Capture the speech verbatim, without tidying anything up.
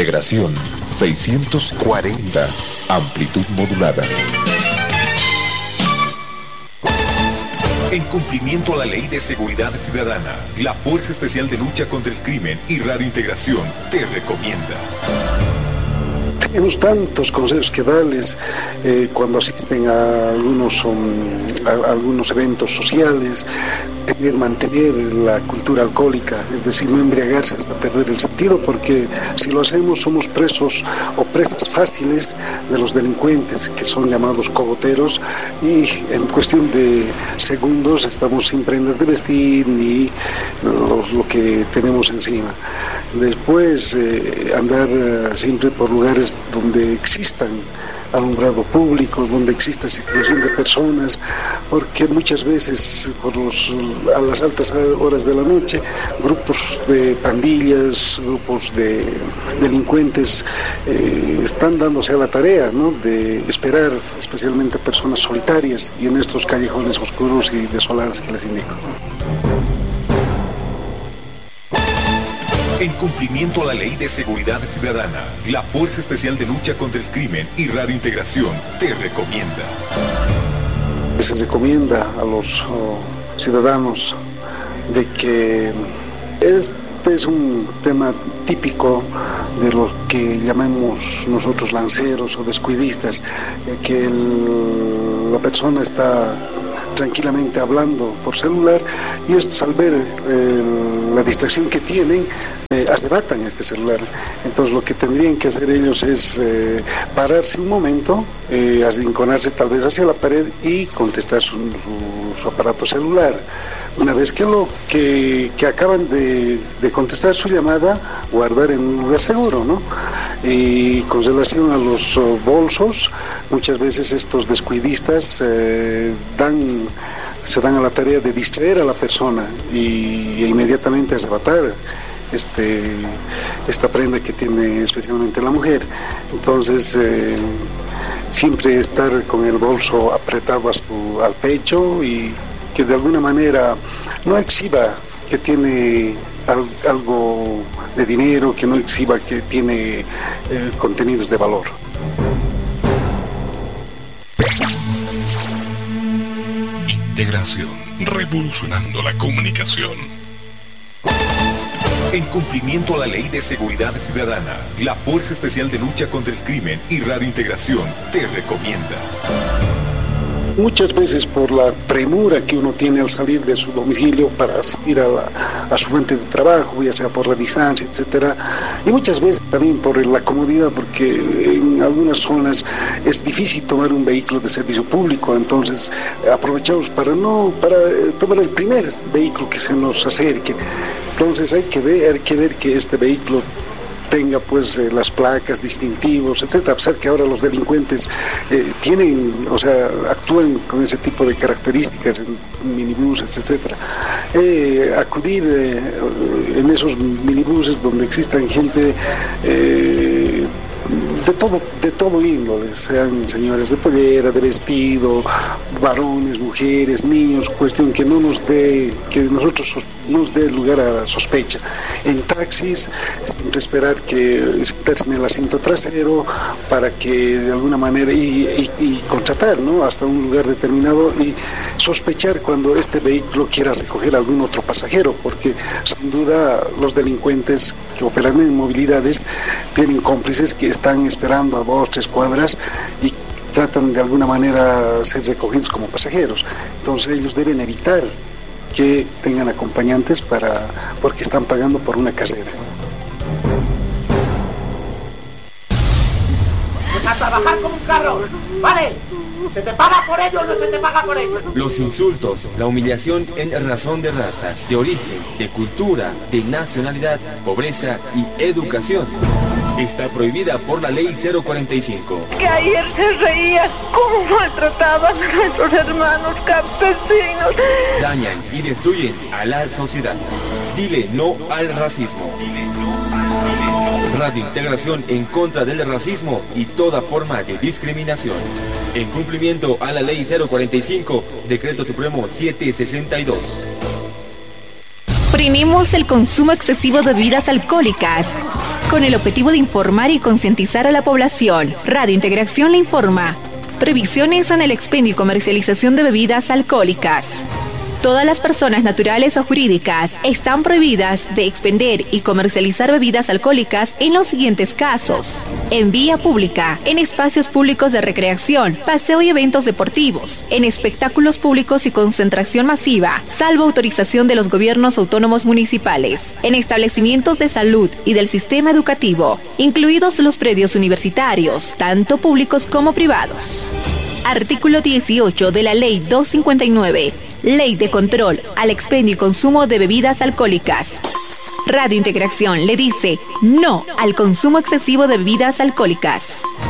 Integración seiscientos cuarenta, amplitud modulada. En cumplimiento a la Ley de Seguridad Ciudadana, la Fuerza Especial de Lucha contra el Crimen y Radio Integración te recomienda. Tenemos tantos consejos que darles eh, cuando asisten a algunos, um, a, a algunos eventos sociales, tener, mantener la cultura alcohólica, es decir, no embriagarse hasta perder el sentido, porque si lo hacemos somos presos o presas fáciles de los delincuentes que son llamados cogoteros, y en cuestión de segundos estamos sin prendas de vestir ni lo, lo que tenemos encima. Después eh, andar uh, siempre por lugares donde existan alumbrado público, donde exista circulación de personas, porque muchas veces por los, a las altas horas de la noche grupos de pandillas, grupos de delincuentes eh, están dándose a la tarea, ¿no?, de esperar especialmente personas solitarias y en estos callejones oscuros y desolados que les indico. En cumplimiento a la Ley de Seguridad Ciudadana, la Fuerza Especial de Lucha contra el Crimen y Radio Integración te recomienda. Se recomienda a los oh, ciudadanos de que este es un tema típico de los que llamamos nosotros lanceros o descuidistas, que el, la persona está tranquilamente hablando por celular y estos, al ver eh, la distracción que tienen, eh, arrebatan este celular. Entonces lo que tendrían que hacer ellos es eh, pararse un momento, eh, arrinconarse tal vez hacia la pared y contestar su, su, su aparato celular. Una vez que lo que, que acaban de, de contestar su llamada, guardar en un lugar seguro, ¿no? Y con relación a los uh, bolsos, muchas veces estos descuidistas eh, dan, se dan a la tarea de distraer a la persona y, e inmediatamente arrebatar este, esta prenda que tiene especialmente la mujer. Entonces, eh, siempre estar con el bolso apretado a su, al pecho y que de alguna manera no exhiba que tiene al, algo de dinero, que no exhiba que tiene eh, contenidos de valor. Integración, revolucionando la comunicación. En cumplimiento a la Ley de Seguridad Ciudadana, la Fuerza Especial de Lucha contra el Crimen y Radio Integración te recomienda. Muchas veces por la premura que uno tiene al salir de su domicilio para ir a, la, a su fuente de trabajo, ya sea por la distancia, etcétera, y muchas veces también por la comodidad, porque en algunas zonas es difícil tomar un vehículo de servicio público, entonces aprovechamos para no para tomar el primer vehículo que se nos acerque. Entonces hay que ver, hay que ver que este vehículo tenga pues eh, las placas, distintivos, etcétera, a pesar que ahora los delincuentes eh, tienen, o sea, actúan con ese tipo de características en minibuses, etcétera. Eh, acudir eh, en esos minibuses donde existan gente eh, de todo, de todo índole, sean señores de pollera, de vestido, varones, mujeres, niños, cuestión que no nos dé, que nosotros nos dé lugar a sospecha. En taxis, siempre esperar que sentarse en el asiento trasero para que de alguna manera, y, y, y contratar, ¿no?, hasta un lugar determinado y sospechar cuando este vehículo quiera recoger a algún otro pasajero, porque sin duda los delincuentes que operan en movilidades tienen cómplices que están esperando a dos, tres cuadras y tratan de alguna manera ser recogidos como pasajeros. Entonces ellos deben evitar que tengan acompañantes para porque están pagando por una carrera. A trabajar como un carro, ¿vale? ¿Se te paga por ello o no se te paga por ello? Los insultos, la humillación en razón de raza, de origen, de cultura, de nacionalidad, pobreza y educación está prohibida por la Ley cero cuarenta y cinco. Que ayer se reía cómo maltrataban a nuestros hermanos campesinos. Dañan y destruyen a la sociedad. Dile no al racismo. Dile no al racismo. Radio Integración en contra del racismo y toda forma de discriminación. En cumplimiento a la Ley cero cuarenta y cinco, Decreto Supremo setecientos sesenta y dos. Prohibimos el consumo excesivo de bebidas alcohólicas. con el objetivo de informar y concientizar a la población. Radio Integración le informa. Prohibiciones en el expendio y comercialización de bebidas alcohólicas. Todas las personas naturales o jurídicas están prohibidas de expender y comercializar bebidas alcohólicas en los siguientes casos: en vía pública, en espacios públicos de recreación, paseo y eventos deportivos, en espectáculos públicos y concentración masiva, salvo autorización de los gobiernos autónomos municipales, en establecimientos de salud y del sistema educativo, incluidos los predios universitarios, tanto públicos como privados. Artículo dieciocho de la Ley doscientos cincuenta y nueve. Ley de control al expendio y consumo de bebidas alcohólicas. Radio Integración le dice no al consumo excesivo de bebidas alcohólicas.